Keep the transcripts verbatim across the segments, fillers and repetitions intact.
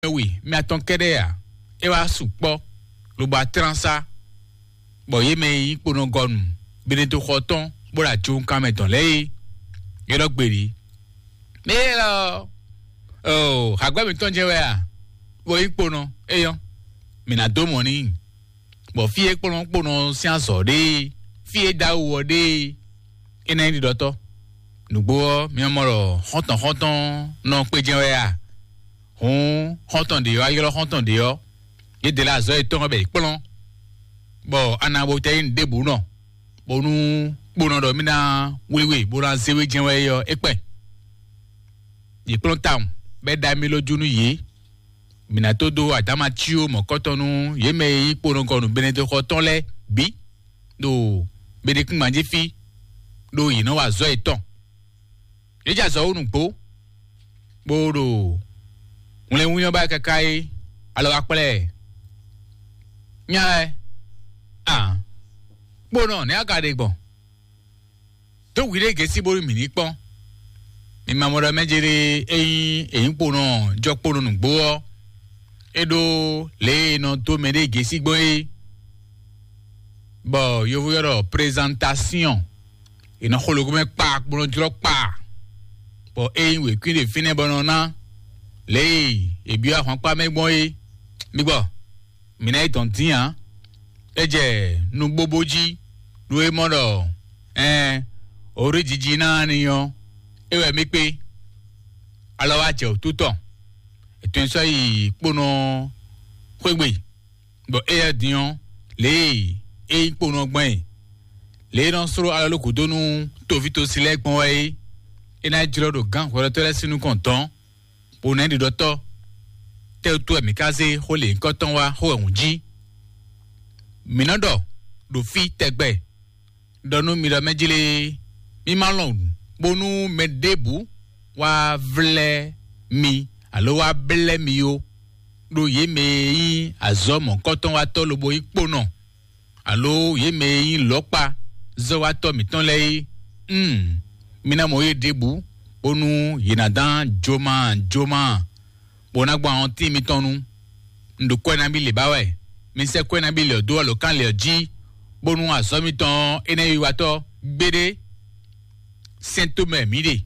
oui mais attends kedea e wa supo lo ba transa bo ye me ipono gonu bene to khoton bo la chun kameton le ye lo gberi me lo oh agba mi ton je we a bo ipono e yo mi na do money bo fi e pono pono si aso de fi e da wo de ina ndi doto nugbo mi mo ro hoton hoton no pe je we a on hoton de yo ayelo hoton de yo ye de la zo e ton be polon bo anabo te nde bu no bo nu bono do mi na wewe bo ran sewe je we yo epe ye polon tam be da mi loju nu ye mi na todo adama tio mo kotonu ye me ipolon konu beneto hoton le bi do be de kun manje fi do yi no wa zo e ton ye ja zo unu po bo do Mwen wunyo ba kakai alo akpele nya ah bono ne akade gbon to wire gesi bori mi ni pon mi mamoro mejere eyin eyin pono jo pono nu gbo edo le no to mede gesi gbon e bo yo vuyoro présentation ina hologo me pa bono jro pa bo eyin we kwin de fine bono na le ebi ahon pa megbon e mi gbo mi na iton tin an eje nu gboboji lu e modo eh ori jiji na ni yo ewe mi pe alawa je otuto eto so yi pono kwegbe bo e dion le e pono gbon le ran soro alaloku donu to vito sile gbon e ina jiro do gan ko to le sinu konton pour n'être d'autant tel tout est mikazé holé coton wa ho unji minando do fi tegbe donu mi do mejile mi malon bonu medebu wa vle mi alo wa ble mi yo do ye me azomo coton wa to lobo ipono alo ye me lopa zo wa to mi ton le hmm mina mo ye debu onu yinadan joma joma bona gba on ti mi tonu ndo kwena bi le bawe mi se kwena bi le do lo kan le ji bonu aso mi ton ene yiwa to gbede symptôme mi de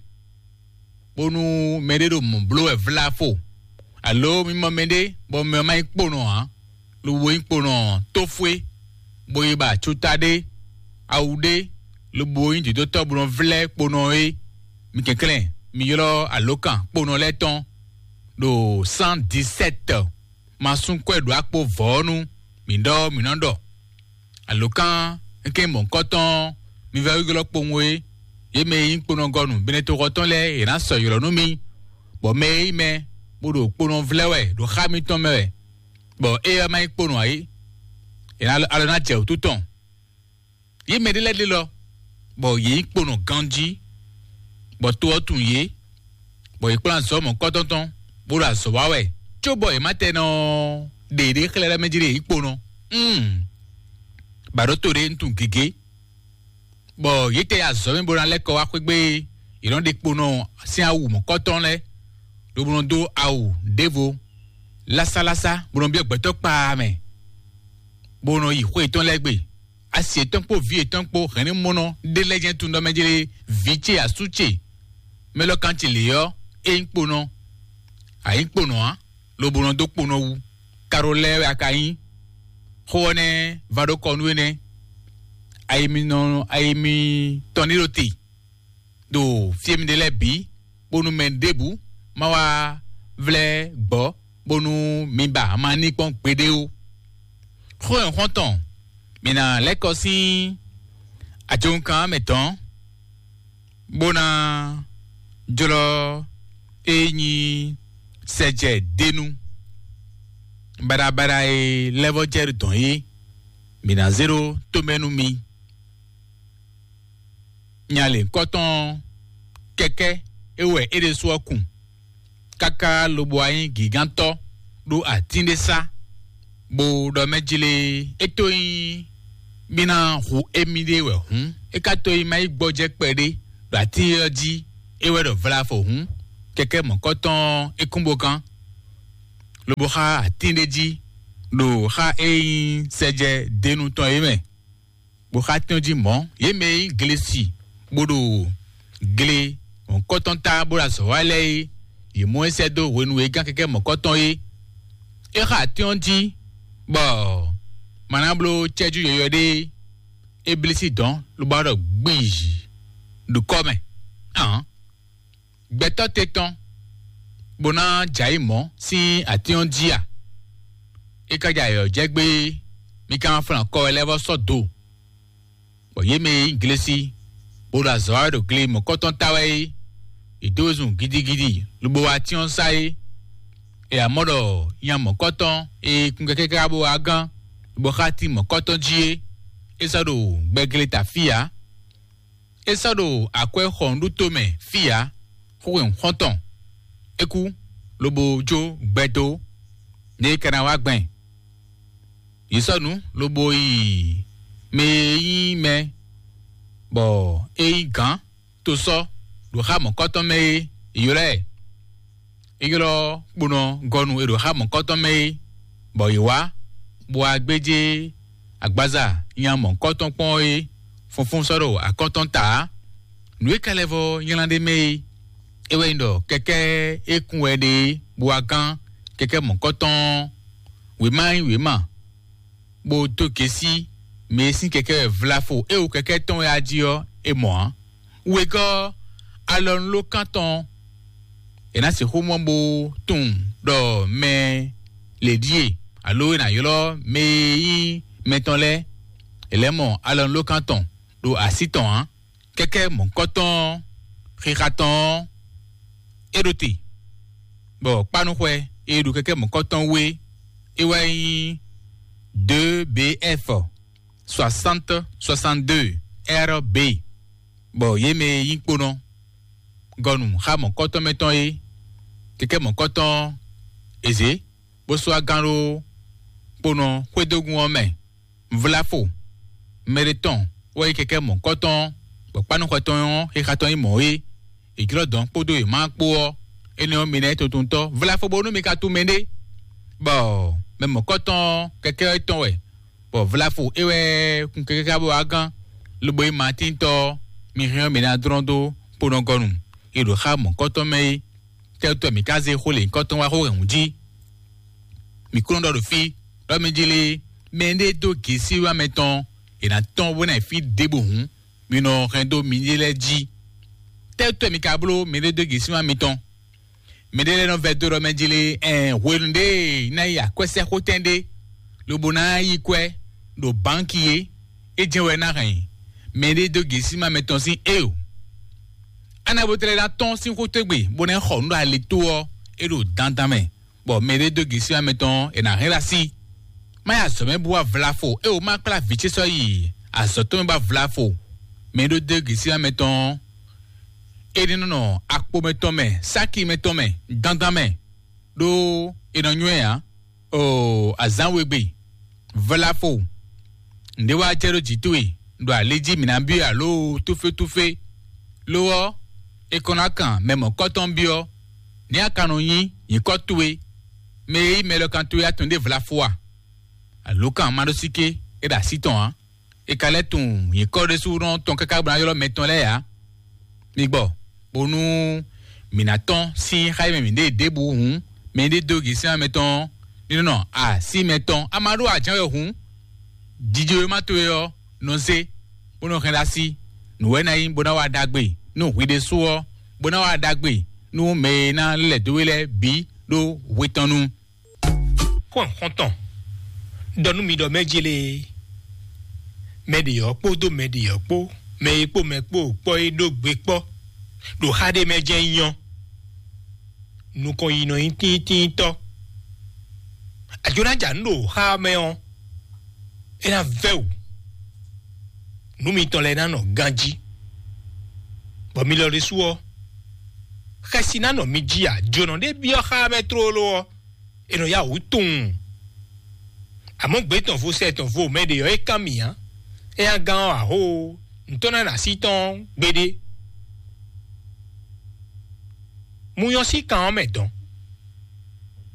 bonu mede do mon blo e vlafo allo mi mo mede bo me mai pono han lo wo pono to fue boye ba chutade aude lo boyin di do to bron vle pono e mi keklen mi yoro alokan pono leton do cent dix-sept masun kwedo akpo vonu mi ndo mi ndo alokan nke mon koton mi va yoro ponwe ye me yin pono gonu beneto koton le ina so yoro nu mi bo me me bodo pono vlewe do khamiton me bo e ma pono ai ina alo na je tuton ye me de le lo bo ye pono ganji bo to tun ye bo iplan so mo kotonton bo ra so wa we cho boy mateno de de khlera mejire ipono mm baro to re ntun gege bo yete aso mi bo ran leko wa pegbe iran de pono si awu mo koton le do bo do awu devo lasa lasa bo bi ogbe to pa me bo no yi hwe ton legbe asi ton po vie ton po rene mono de legend tun do mejire viche asuche melo kanti le yo e npono a npono a lo bono do pono wu karole akayin hone vado konwene aimi no aimi toniroti do fiem de lebi bonu mendebu mawa vle gbo bonu mimba mani pon pede o ho en honton mina lekosi ajonkan meton bona jolo enyi seje denu bara bara e level jer don yi mina zero to menu mi nyale koton keke ewe ede so okun kaka lobo ayin giganto do atindesa bo do mejile etoyin bina hu emide we hun e ka to yi mai gboje pere do atiyoji ewe do vla fo hun keke mon koton ekumbo kan le boha atindeji lo ha e seje denu ton yeme boha tonji mo yeme glesi bodo gle on kotonta bola so wale ye mo sedo wenu e gan keke mo koton yi e ha tonji bo manablo cheju yoyode e blesi don lo ba do gbiji do come ah beto teton bona jaimo si ationjia e ka jayo jegbe mi kan fran ko elevo sodo bo yeme inglesi bola zoado gle mo koton tawe idozun gidigidi lubo wa tion sai e amodo yan mo koton e kungeke kabo agan bo khati mo koton jie e sado gbegle ta fia e sado akwe khondu tome fia ko en khonton eku lobo jo gbedo ne kana wa gben yisonu lobo yi me yi me bo e gan to so do ha mo koton me yore iglo buno gonu e do ha mo koton me bo yiwa bo agbeje agbaza yan mo koton pon e funfun soro akoton ta nu e kalevo yelande me ewe ndo keke ekun ede buakan keke mon koton we mai we ma bo to kesi me sin keke vlafo e o keke ton ya dio e mo we go alon lo kanton e na se homo bo tun do me le die alo na yolo me yi metonle elemo alon lo kanton do asiton hein keke mon koton khiraton eroti bon panoué et du keke mon coton we et ouais deux B F soixante soixante-deux R B bon yeme yinkono gonu ha mon coton meton e keke mon coton eze bo so agaro pono kwedogun ome vlafo meriton ouais keke mon coton bon panoué coton e katon e mo e igro don podo e ma po ene o mine to tonto vla fo bonu mi ka tu mende bo me mo koton keke ton we bo vla fo ewe kun keke ka bo agan lo boy matin to mi rien mi na drondo pono gonu e do ha mo koton me te to mi kaze khole koton wa ho nji mi kundo do fi do mi jile mende do kisi wa meton e na ton bona fi debo hun mi no rendo mi jile ji te mi kablo mi de gisima miton mi de no vedoro menjili en welunde na ya kwese hotende lo bona yi kwe do bankier e jewe na rin mi de gisima miton si e ana botre la ton si hotegbe bona khondo ale to e do dandame bo mi de gisima miton e na rin la si ma ya so me boa vlafo e o ma kla viche so yi asoto me ba vlafo mi de gisima miton edi no akpo metome saki metome dandame do enonwe ya o azanwegbe velafo ndewa jero jitwe do aleji minambi alo tufe tufe lo ekonakan memo koton bio ni akanu yin yikotwe me melo kantu atunde velafo alo kan madosike e da siton e kaletun yikode suron ton kakabra yolo meton le ya migbo bonu minaton si haime minde debu hun minde dogi si meton ni non ah si meton amadu ajan yo hun dijo ma to yo no se bono khen si no we na yin bona wa dagbe no we de so bona wa dagbe no me na le doele bi do wetanu kon konton donu mi do mejile medio po do medio po me epo me po po e do gbe po do hade me jenyon nu ko yino inti ti to ajona jando ha me on ena veu nu mi to le na no ganji bo mi lo resuo khasina no mi jia jono de bi ha me tro lo eno ya utun amon gbe ton fo se ton fo me de yo e kamia e an gan a ho ntona na siton gbede Mouyon si kan medon.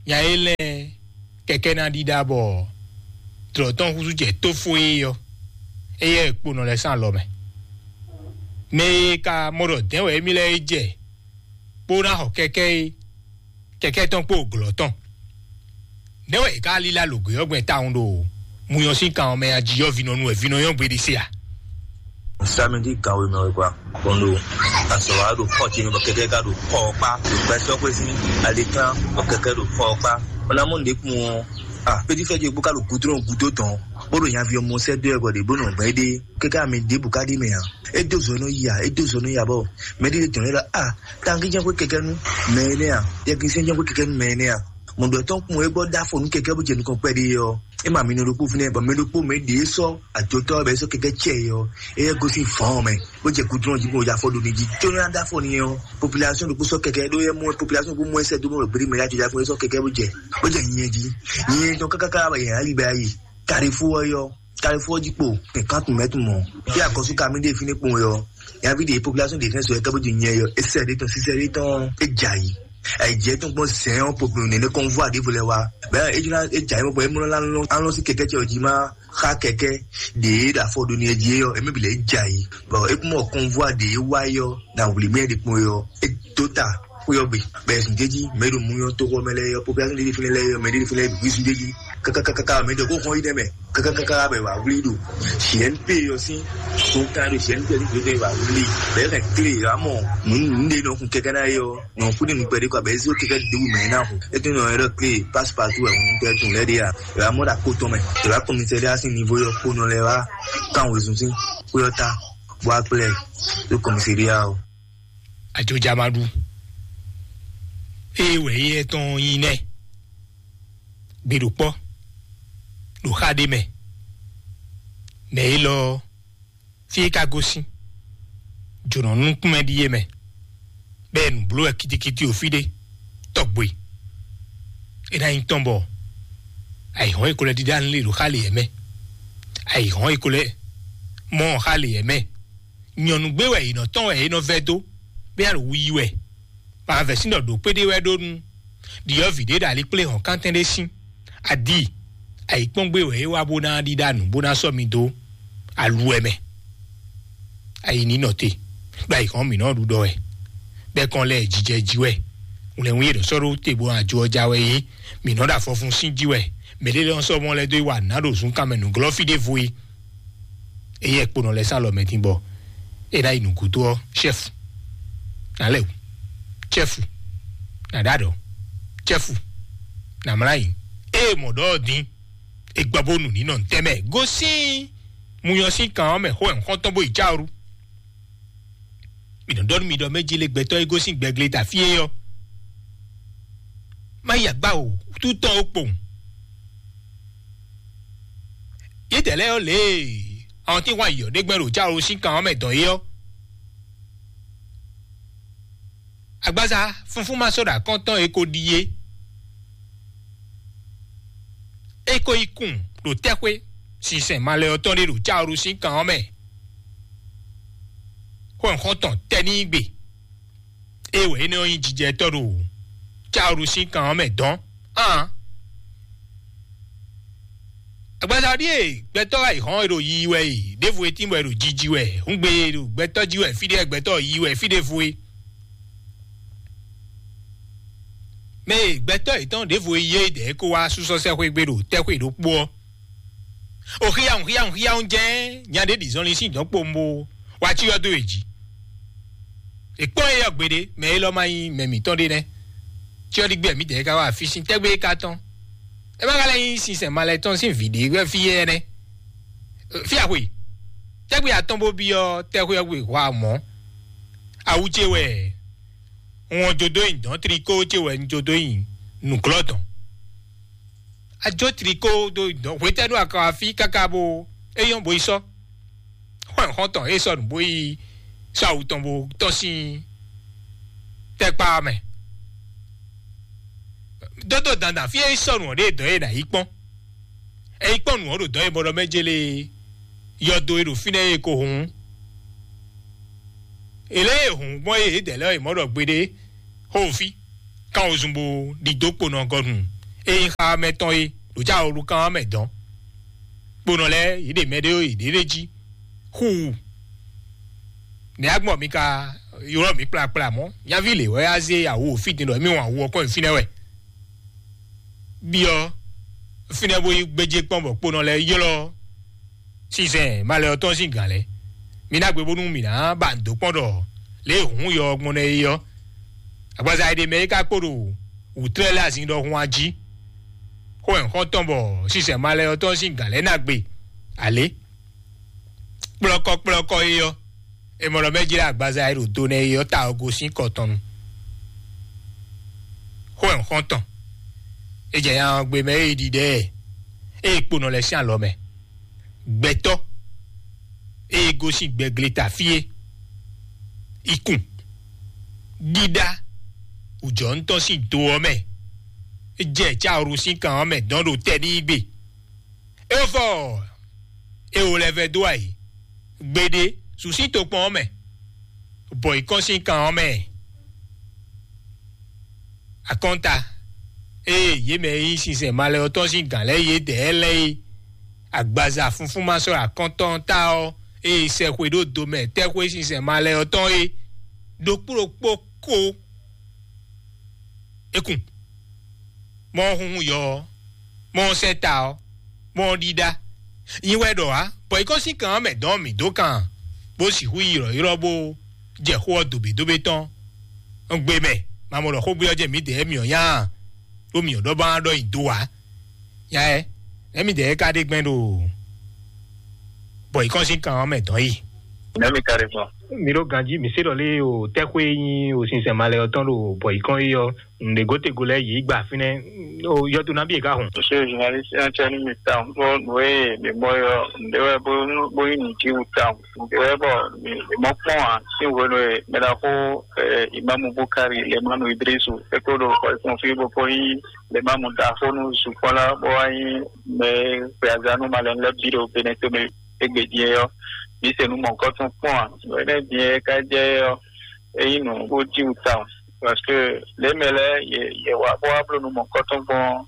ya ele keke na di dabo troton husu je to fue yo eye epo no le san lo me me ka moro den we mi le je po na ho keke keke ton po gloton ne we ka li la logo yo gbe ta un do mu yo sin kan me aji yo vino nu e vino yo gbe di si a Samedi ka we me kwa kondo aso ado poti no keke ka do po pa pe so pe si alekan o keke do po pa ona mo nde kun ah pe di fe je buka lo gudron gudo ton boro yan fi omo se de ego de bono gbe de keke mi de buka di me yan e do zo no ya e do zo no ya bo me di ton la ah tangi jan ko keke nu me ne ya ye kin se jan ko keke nu me ne ya mo do ton kun e gbo da fo nu keke bo je nu kon pe de yo e ma mi no ku fune ba me lo po me de so ajoto be so keke che yo e go si fon me bo je gudron ji bo ya fo do ni ji to na da fo ni yo population do so keke do ye mo population ko mo se do mo bri me ya jo ya fo so keke bo je bo je yin ji yin to kaka ka ba ya ali ba yi Carrefour yo Carrefour jipo nkan tun metu mo bi akosu ka mi de fini po yo ya bi de population de so e ka bo je yin yo e se de ton si se de ton e jai e je ton po se on population ne convoi de vole wa ba e jina e jai mo po e mo la lo an lo si keke che ojima ha keke de da fo do ni e je yo e me bi le jai bo e mo convoi de wa yo na wuli me de po yo e total yo bi be sin deji me do mu yo to ko mele yo population de fini le yo me de fini bi sin deji kaka kaka kaka me do ko ko ide me kaka kaka be wa wuli do C N P yo si so ta do C N P ni de wa wuli be ka clear amo mun nde no kun keke na yo no fu ni pe de ko be so keke de wu me na ho e to no ero clear pass partout e un te tun le dia e amo da ko to me e la commissariat si niveau yo ko no le wa kan we sun si ko yo ta wa play le commissariat o ajo jamadu ewe ye ton ine birupo lo khade me ne lo fi ka gosi jono nu kuma di me be nu blo kitikiti ofide togbe e na intombo ai ho ikole di dan le lo khale me ai ho ikole mo khale me nyonu gbewe ino ton e ino vedo be aru wiwe pa version do pede we do nu di yo video da le play hon kan ten de sin adi ai pon gbe we wa bona di danu bona so mi do alu eme ai ni note gba ikon mi no du do e be kon le jije jiwe ule wi do soro tebo ajo oja we yi mi no da fo fun sin jiwe me le on so mo le do wa na do sun kamenu glofi de voi e ye po no le sa lo metin bo e da inu kuto chef na le chefu na dado chefu na mrai e mododin e gbabonu ni non teme gosi muyosi kan me ho en ton bo ijaru mi don don mi do meji le gbeto e gosi gbegle ta fie yo ma ya gba o tout ton opon ye tele o le àwọn tí wọ́n yọ̀ dégbẹ̀rún járo sí kan ọmọ ẹ̀dàn yìí ọ́. Àgbàzà funfun máa sọ̀rọ̀ àkọ́ntán eko diye. Eko ikùn ló tẹ́pẹ́ sísẹ̀ máa lẹ ọtọ́ lérò járo sí kan ọmọ ẹ̀. Kó nǹkan tàn tẹ́ ní ìgbè. Ewé ní oyin jíjẹ tọrọ járo sí kan ọmọ ẹ̀dán. Àgbàzà rí è gbẹ́tọ́ àìhàn èrò yìí wẹ̀ yìí défò etí mọ̀ èrò jíjí wẹ̀ ń gbé èrò gbẹ́tọ́ jí wẹ̀ fídé ẹgbẹ́tọ́ yìí wẹ̀ fídé fòye. Mẹ́ gbẹ́tọ́ ìtàn défò iye ìdẹ́ kó wá súnsọ́sẹ́ kó gbèrò tẹ́kọ̀ èdò pọ̀. Òkìyà òkìyà òkìyà oúnjẹ nyàdé dìzọ́ni sí ìdánpọ̀ mbó wá tí ọdún èjì. Ìpọ́ ẹ̀yọ̀ gbèdé mẹ́ lọ́ máa yin mẹ̀mí tán dé nẹ́ tí ọdún gbẹ̀mí dẹ́ ká wá fi sí tẹ́gbẹ́ ká tán. E ma gala yin si se maleton sin vide we fi ene fi awe tegbe atombo bi o tegbe we wa mo awuje we won jodo idan triko che we jodo yin nu kloton ajo triko do idan we tenu aka fi kakabo eyan bo iso won hon ton e so bo yi sa uton bo to sin tepa me dodo danda fi e sọ̀rùn ore do e na ipon e ipon nu oro do e bodo mejele yodo ero fine e ko hun ele hun mo e de le e modo gbede ho fi kan ozumbo di dopo na godun e ha meton e lo ja o lu kan me don bono le ide mede o ide reji hu ne agbo mi ka yoro mi pla pla mo ya vile we aze awo fit ni lo mi won awo ko infine we bi o fine bo gbeje pon bo pono le yolo si se male o ton si gale mi na gbe bonu mi na bando pondo le hun yo ogbon ne yo agbaza ide me ka poro utre la sin do hun aji ko en ko ton bo si se male o ton si gale na gbe ale bloko bloko yo e mo lo meji agbaza iro do ne yo ta ogo sin koton ko en ko ton e je yan gbe me idide e pono le sian lo me gbeto e gosi gbegleta fie ikun dida ujo nto si do ome je cha oru si kan ome don ro te ni gbe e fo e o le ve do ai gbede su si to pon ome boy kon si kan ome akonta e ye me yi si se male o to si gan le ye de le agbaza funfun ma so akonton ta o e se kwe do do me te kwe si se male o ton e do puro poko ekun mo hun yo mo se ta o mo dida yin we do ha boy ko si kan me don mi do kan bo si hu iro iro bo je ho do be do be ton on gbe me ma mo ro ko gbe oje mi de mi o yan o mi o do ba do ido wa ya e emi de ka de gben do boy kon sin kan me don yi Nami carrément. Miro ganji mi se le o tekwe yin o sin se male o ton lo boy kon yo nde gote gole yi gba fine o yo tu na bi ka hun. Monsieur journaliste en chani mi ta bon we me moyo de we bo bo ni ti u ta de we bo mo pon an si we no me da ko Imam Bukari le manu Idrisu e ko do ko kon fi bo ko yi le mamu da fo no su kola bo yi me pe azanu malen le biro beneto me egedie yo bi se nu mon ko ton pon we ne bien ka je yo e inu bo ti u ta parce que les mêlés ye wa bo ablo nu mon ko ton bon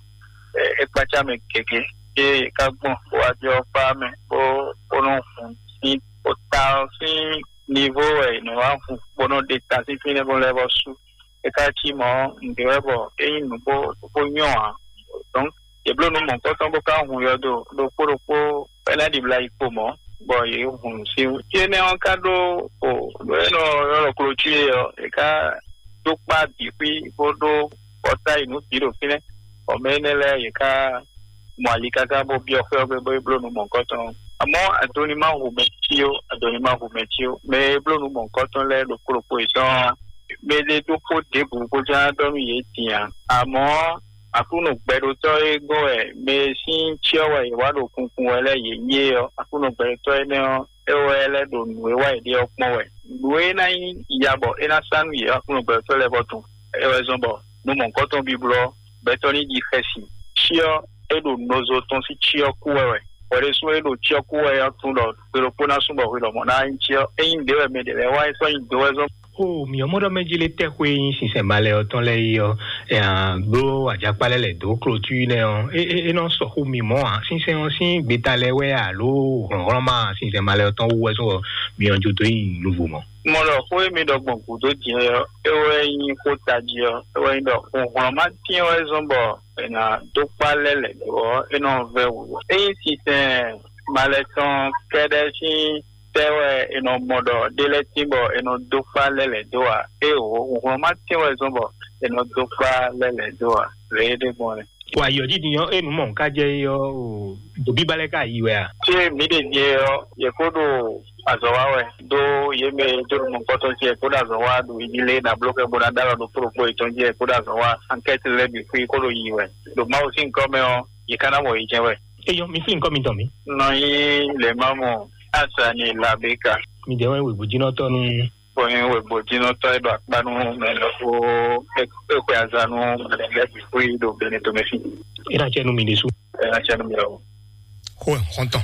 e pacha me keke e ka bon o adio pa me o ono si o ta si niveau e no wa fu bono de ta si fine bon level su e ka ti mo ndebo e inu bo bo nyon donc e blo nu mon ko ton bo ka hun yo do do poro po pela di bla ipo mo bo ye hun si tiene un cadeau o bueno yo lo cloture e ka do pa di pi bodo ota inu biro fine o menele ye ka mwali kaka bo bio fe bo blo nu mon koton amo adoni ma hu metio adoni ma hu metio me blo nu mon koton le do kropo iton me le do po de bu ko ja do mi ye tian amo akuno gbero to e go e me sin chiowa e wa do kunkun ele ye ye o akuno gbero to e ne o e o ele do nu e wa ide opon we we na iyabo e na sanu ye akuno gbero to le botun e we zombo nu mon koton biblo betoni di fesi chio e do nozo ton si chio kuwe por eso e do chio kuwe ya tundo pero pona sumba hilo mona chio e inde we me de le wa so indo we zombo o mi omodo mejile tekwe yin si se male o ton le yo e an gbo ajapale le do clôture ne on e e non so ho mi mo an si se on si gbetale we a lo ron ma si se male o ton wo so mi anjo to yin nouveau mo mo lo ko mi do gbon ku do je e we yin ko taji o e we do ron ma ti o zombo e na do palele do e no ve wo e si se male ton kede si tewe eno modo dele timbo eno dofa lele doa e o o ma tewe zombo eno dofa lele doa rede bone wa yo di yan enu mo nka je yo do bi bale ka yiwe a che mi de je yo ye kodo azowawe do ye me do mo koto je kodo azowa do ile na bloke boda dalo do propo iton je kodo azowa enquête le bi fi kodo yiwe do ma o sin come o ye kana mo ijewe e yo mi fin come to mi no yi le mamo asa ni labeka mi de wen we bujino to nu boyin we bujino to e do apanu me lo o e ko azanu le bi fi do beneto mefi ira chenu mi desu ira chenu mi o ho honton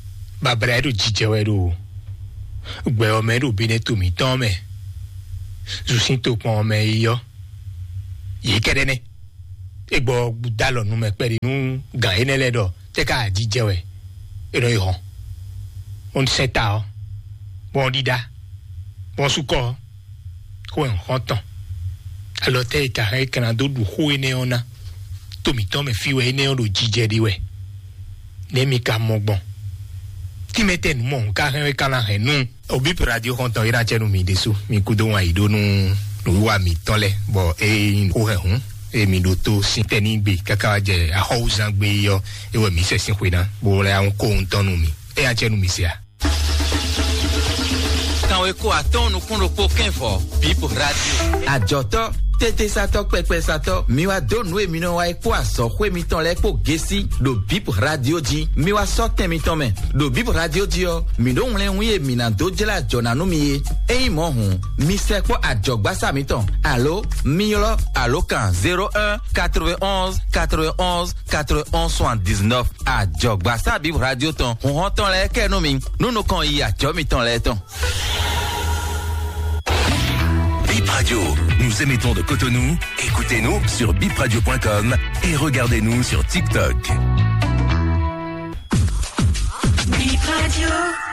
ba bra do jije we do gbe o me do beneto mi ton me ju sin to pon me yo yi kede ne et bon dalo nous me père nous gagner les do te ka di jewe et no yon on sait ta bon dida bon suko ko en honton alors te ka re kana do du ho ene ona to mi to me fi we ene o do jije di we ne mi ka mo bon ti mete nu mo ka re kana he nu obi radio honton ira chenu mi desu mi kudo wa ido nu nu wa mi tole bo e o he hun e mi do to sin teni gbe kaka je a house gbe yo e we mi se sin kwina bo le an ko nton nu mi e a chenu mi sia kan we ko aton nu kun ro ko ken fo Bip Radio Ajoto tete sato pepe sato miwa donwe mino wa ekpo aso kwe miton le ekpo gesi do Bip Radio di miwa sote miton men do Bip Radio di yo mi do nle nwe mina do jela jona no mi e mo hun mi se ko ajogba sa miton allo mi lo allo kan zéro un quatre-vingt-onze quatre-vingt-onze quatre-vingt-onze soixante-dix-neuf ajogba sa Bip Radio ton on ton le ke no mi no no kan yi ajo miton le ton Bip Radio, nous émettons de Cotonou. Écoutez-nous sur bip radio point com et regardez-nous sur TikTok. Bip Radio.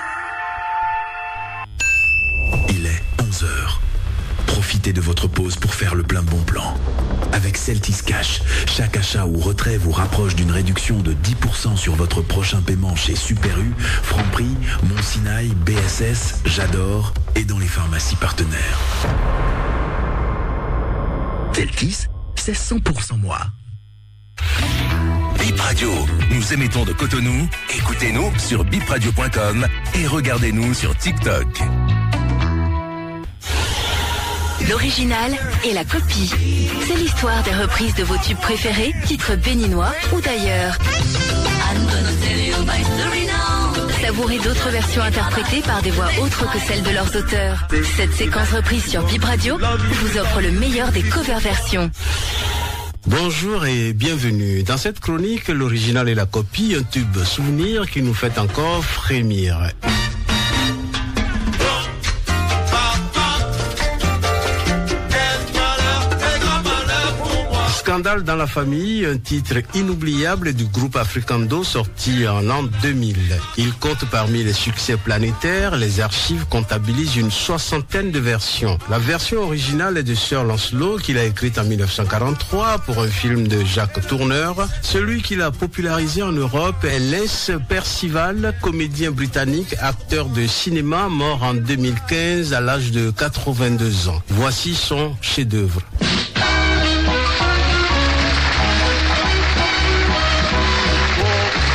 Il est onze heures. Profitez de votre pause pour faire le plein bon plan. Avec Celtis Cash, chaque achat ou retrait vous rapproche d'une réduction de dix pour cent sur votre prochain paiement chez Super U, Franprix, Mont Sinaï, B S S, J'adore et dans les pharmacies partenaires. Celtis, c'est cent pour cent moi. Bip Radio, nous émettons de Cotonou. Écoutez-nous sur bip radio point com et regardez-nous sur TikTok. L'original et la copie. C'est l'histoire des reprises de vos tubes préférés, titres béninois ou d'ailleurs. Savourez d'autres versions interprétées par des voix autres que celles de leurs auteurs. Cette séquence reprise sur Bip Radio vous offre le meilleur des cover versions. Bonjour et bienvenue. Dans cette chronique, l'original et la copie, un tube souvenir qui nous fait encore frémir. Scandale dans la famille, un titre inoubliable du groupe Africando sorti en l'an deux mille. Il compte parmi les succès planétaires, les archives comptabilisent une soixantaine de versions. La version originale est de Sir Lancelot qu'il a écrite en mille neuf cent quarante-trois pour un film de Jacques Tourneur. Celui qui l'a popularisé en Europe est Les Percival, comédien britannique, acteur de cinéma, mort en deux mille quinze à l'âge de quatre-vingt-deux ans. Voici son chef-d'œuvre.